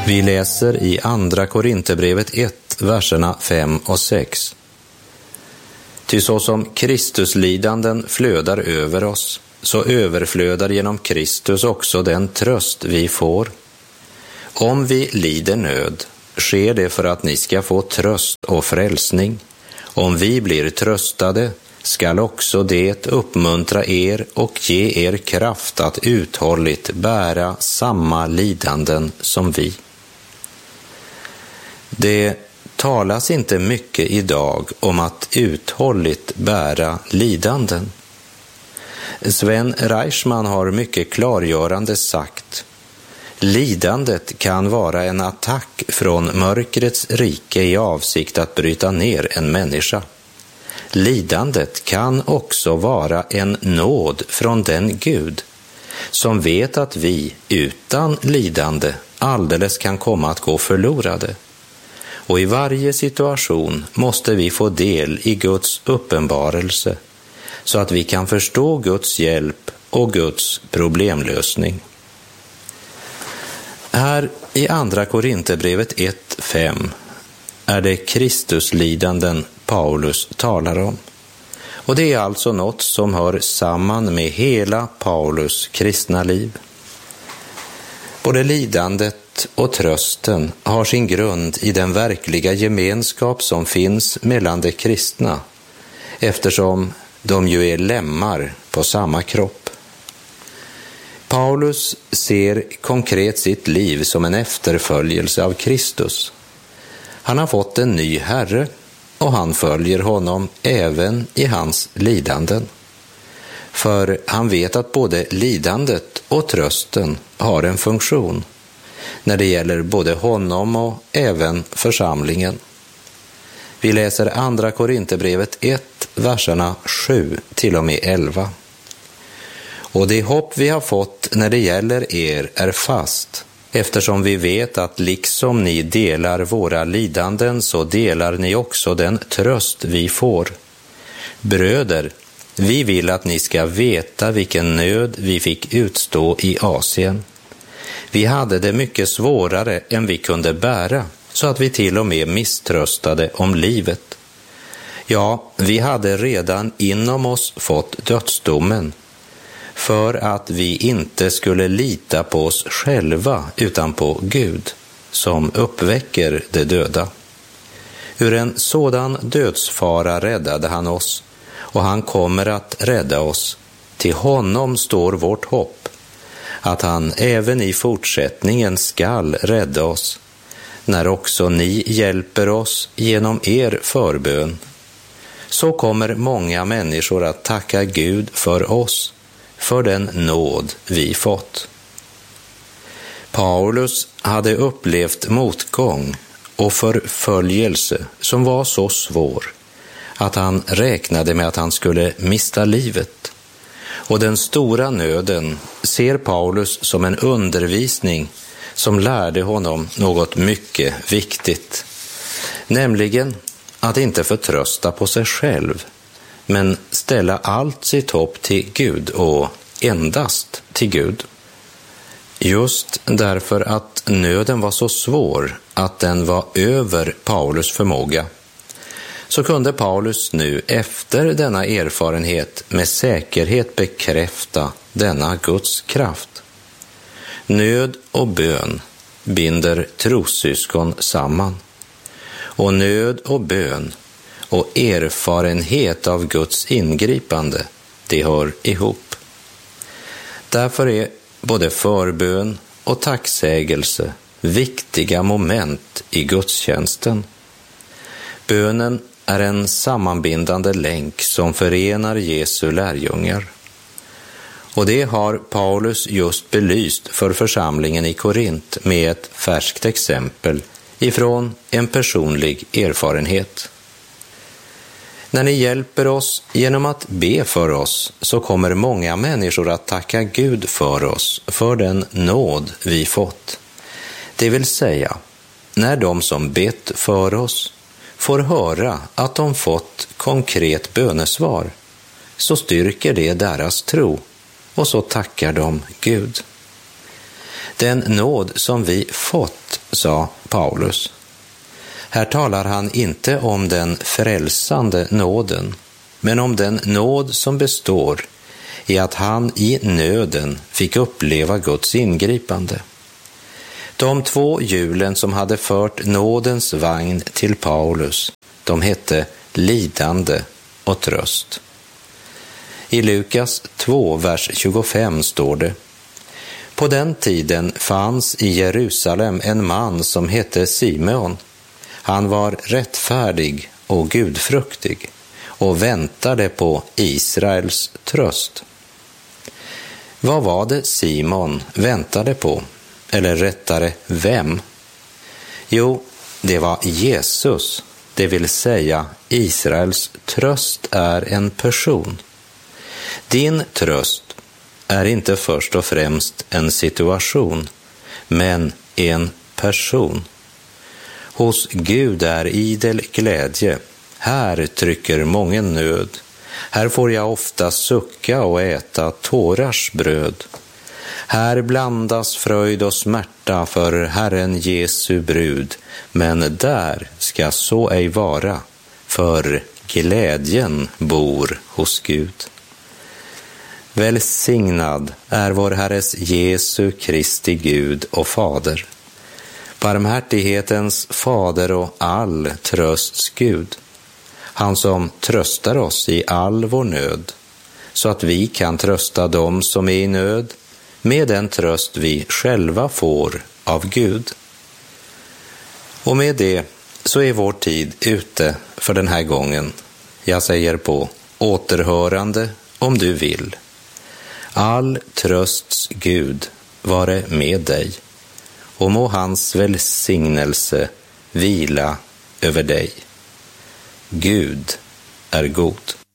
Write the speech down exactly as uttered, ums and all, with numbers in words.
Vi läser i andra Korinthierbrevet ett, verserna fem och sex. Ty så som Kristuslidanden flödar över oss, så överflödar genom Kristus också den tröst vi får. Om vi lider nöd, sker det för att ni ska få tröst och frälsning. Om vi blir tröstade, skall också det uppmuntra er och ge er kraft att uthålligt bära samma lidanden som vi. Det talas inte mycket idag om att uthålligt bära lidanden. Sven Reichman har mycket klargörande sagt: lidandet kan vara en attack från mörkrets rike i avsikt att bryta ner en människa. Lidandet kan också vara en nåd från den Gud som vet att vi utan lidande alldeles kan komma att gå förlorade. Och i varje situation måste vi få del i Guds uppenbarelse så att vi kan förstå Guds hjälp och Guds problemlösning. Här i andra Korinthierbrevet ett fem är det Kristuslidanden Paulus talar om. Och det är alltså något som hör samman med hela Paulus kristna liv. Både lidandet och trösten har sin grund i den verkliga gemenskap som finns mellan de kristna, eftersom de ju är lemmar på samma kropp. Paulus ser konkret sitt liv som en efterföljelse av Kristus. Han har fått en ny herre och han följer honom även i hans lidanden. För han vet att både lidandet och trösten har en funktion när det gäller både honom och även församlingen. Vi läser andra Korinthierbrevet ett, verserna sju till och med elva. Och det hopp vi har fått när det gäller er är fast, eftersom vi vet att liksom ni delar våra lidanden så delar ni också den tröst vi får. Bröder, vi vill att ni ska veta vilken nöd vi fick utstå i Asien. Vi hade det mycket svårare än vi kunde bära, så att vi till och med misströstade om livet. Ja, vi hade redan inom oss fått dödsdomen, för att vi inte skulle lita på oss själva utan på Gud, som uppväcker de döda. Ur en sådan dödsfara räddade han oss, och han kommer att rädda oss. Till honom står vårt hopp, att han även i fortsättningen skall rädda oss, när också ni hjälper oss genom er förbön. Så kommer många människor att tacka Gud för oss, för den nåd vi fått. Paulus hade upplevt motgång och förföljelse som var så svår att han räknade med att han skulle mista livet. Och den stora nöden ser Paulus som en undervisning som lärde honom något mycket viktigt, nämligen att inte förtrösta på sig själv, men ställa allt sitt hopp till Gud och endast till Gud. Just därför att nöden var så svår att den var över Paulus förmåga, så kunde Paulus nu efter denna erfarenhet med säkerhet bekräfta denna Guds kraft. Nöd och bön binder trossyskon samman, och nöd och bön och erfarenhet av Guds ingripande, det hör ihop. Därför är både förbön och tacksägelse viktiga moment i gudstjänsten. Bönen är en sammanbindande länk som förenar Jesu lärjungar. Och det har Paulus just belyst för församlingen i Korint med ett färskt exempel ifrån en personlig erfarenhet. När ni hjälper oss genom att be för oss, så kommer många människor att tacka Gud för oss, för den nåd vi fått. Det vill säga, när de som bett för oss får höra att de fått konkret bönesvar, så styrker det deras tro, och så tackar de Gud. Den nåd som vi fått sa Paulus. Här talar han inte om den frälsande nåden, men om den nåd som består i att han i nöden fick uppleva Guds ingripande. De två hjulen som hade fört nådens vagn till Paulus, de hette lidande och tröst. I Lukas två, vers tjugofem står det: På den tiden fanns i Jerusalem en man som hette Simeon. Han var rättfärdig och gudfruktig och väntade på Israels tröst. Vad var det Simon väntade på? Eller rättare, vem? Jo, det var Jesus, det vill säga Israels tröst är en person. Din tröst är inte först och främst en situation, men en person. Hos Gud är idel glädje, här trycker mången nöd. Här får jag ofta sucka och äta tårars bröd. Här blandas fröjd och smärta för Herren Jesu brud, men där ska så ej vara, för glädjen bor hos Gud. Välsignad är vår Herres Jesu Kristi Gud och Fader, barmhärtighetens fader och all trösts Gud, han som tröstar oss i all vår nöd, så att vi kan trösta dem som är i nöd med den tröst vi själva får av Gud. Och med det så är vår tid ute för den här gången. Jag säger på återhörande om du vill. All trösts Gud vare med dig, och må hans välsignelse vila över dig. Gud är god.